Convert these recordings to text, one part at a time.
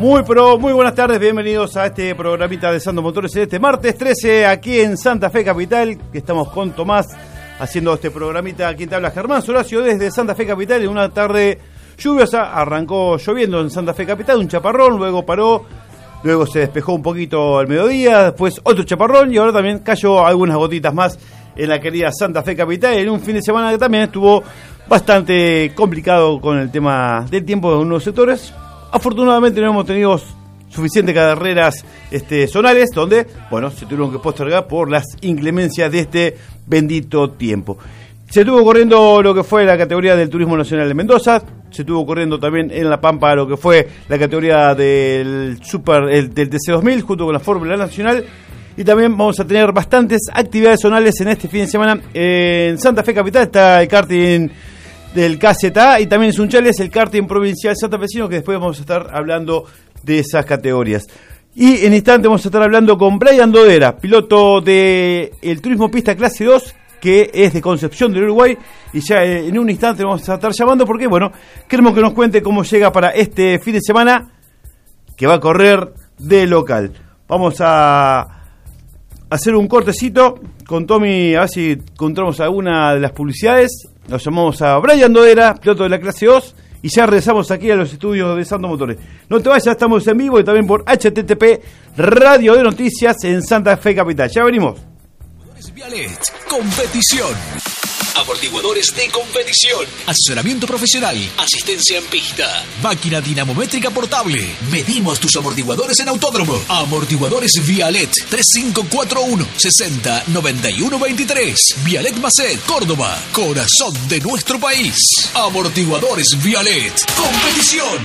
Muy buenas tardes, bienvenidos a este programita de Sando Motores en este martes 13 aquí en Santa Fe Capital, que estamos con Tomás haciendo este programita. Aquí te habla Germán Solacio desde Santa Fe Capital en una tarde lluviosa. Arrancó lloviendo en Santa Fe Capital, un chaparrón, luego paró, luego se despejó un poquito al mediodía, después otro chaparrón y ahora también cayó algunas gotitas más en la querida Santa Fe Capital, en un fin de semana que también estuvo bastante complicado con el tema del tiempo de algunos sectores. Afortunadamente no hemos tenido suficientes carreras zonales, donde, se tuvieron que postergar por las inclemencias de este bendito tiempo. Se estuvo corriendo lo que fue la categoría del Turismo Nacional de Mendoza, se estuvo corriendo también en La Pampa lo que fue la categoría del del TC2000 junto con la Fórmula Nacional, y también vamos a tener bastantes actividades zonales en este fin de semana. En Santa Fe Capital está el karting del KZA y también en Sunchales el karting provincial santafesino, que después vamos a estar hablando de esas categorías. Y en instante vamos a estar hablando con Brian Dodera, piloto de el Turismo Pista Clase 2, que es de Concepción del Uruguay, y ya en un instante vamos a estar llamando porque, queremos que nos cuente cómo llega para este fin de semana que va a correr de local. Vamos a hacer un cortecito con Tommy, a ver si encontramos alguna de las publicidades. Nos llamamos a Brian Dodera, piloto de la clase 2, y ya regresamos aquí a los estudios de Sando Motores. No te vayas, estamos en vivo y también por HTTP Radio de Noticias en Santa Fe Capital. Ya venimos. Vialet, competición. Amortiguadores de competición. Asesoramiento profesional. Asistencia en pista. Máquina dinamométrica portable. Medimos tus amortiguadores en autódromo. Amortiguadores Vialet. 3541 60 91 23. Vialet Macet, Córdoba. Corazón de nuestro país. Amortiguadores Vialet. Competición.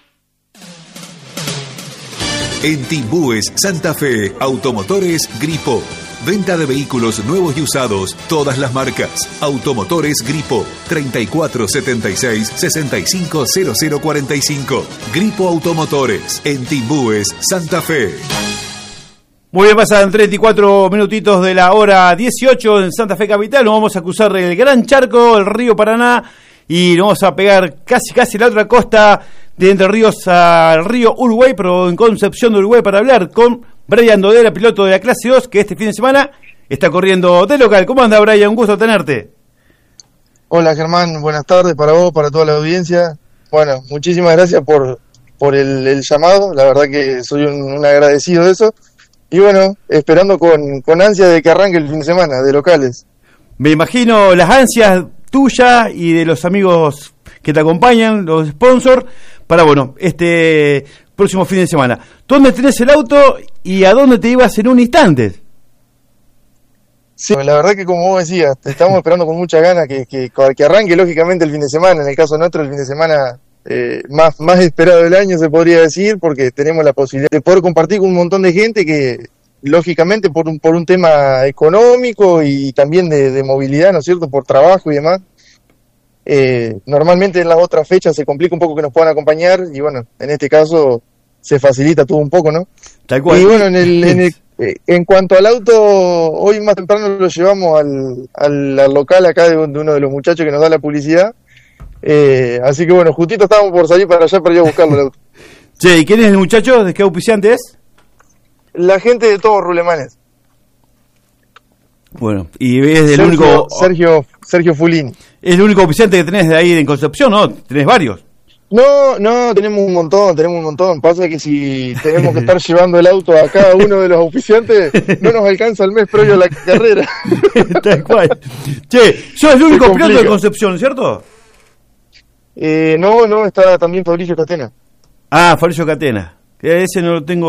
En Timbúes, Santa Fe, Automotores Gripo. Venta de vehículos nuevos y usados, todas las marcas. Automotores Gripo, 3476-650045. Gripo Automotores, en Timbúes, Santa Fe. Muy bien, pasan 34 minutitos de la hora 18 en Santa Fe Capital. Nos vamos a cruzar el Gran Charco, el río Paraná, y nos vamos a pegar casi la otra costa de Entre Ríos al río Uruguay, pero en Concepción de Uruguay, para hablar con Brian Dodera, piloto de la clase 2, que este fin de semana está corriendo de local. ¿Cómo anda, Brian? Un gusto tenerte. Hola, Germán. Buenas tardes para vos, para toda la audiencia. Bueno, muchísimas gracias por el llamado. La verdad que soy un agradecido de eso. Y esperando con ansia de que arranque el fin de semana de locales. Me imagino las ansias tuyas y de los amigos que te acompañan, los sponsors, para, este próximo fin de semana. ¿Dónde tenés el auto y a dónde te ibas en un instante? Sí, la verdad que como vos decías, estamos esperando con mucha ganas que arranque lógicamente el fin de semana. En el caso nuestro, el fin de semana más esperado del año, se podría decir, porque tenemos la posibilidad de poder compartir con un montón de gente que, lógicamente, por un tema económico y también de movilidad, ¿no es cierto?, por trabajo y demás. Normalmente en las otras fechas se complica un poco que nos puedan acompañar y en este caso se facilita todo un poco, ¿no? Tal cual. Y en cuanto al auto, hoy más temprano lo llevamos al local acá de uno de los muchachos que nos da la publicidad, así que justito estábamos por salir para allá para ir a buscarlo el auto. Che, ¿y quién es el muchacho? ¿De qué auspiciante es? La gente de Todos Rulemanes. Y es el único... Sergio Fulini. Es el único auspiciante que tenés de ahí en Concepción, ¿no? Tenés varios. No, tenemos un montón. Pasa que si tenemos que estar llevando el auto a cada uno de los auspiciantes, no nos alcanza el mes previo a la carrera. Tal cual. Che, sos el único piloto de Concepción, ¿cierto? No, está también Fabricio Catena. Ah, Fabricio Catena. Ese no lo tengo